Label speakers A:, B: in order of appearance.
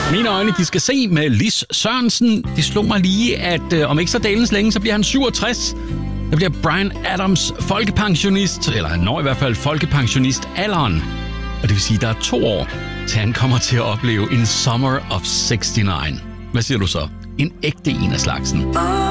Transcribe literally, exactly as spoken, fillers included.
A: Mine øjne, de skal se med Lis Sørensen. Det slog mig lige, at øh, om ikke så dalens længe, så bliver han syvogtres. Der bliver Bryan Adams folkepensionist, eller han når i hvert fald folkepensionist-alderen. Og det vil sige, at der er to år, til han kommer til at opleve en Summer of seksogtres. Hvad siger du så? En ægte en af slagsen.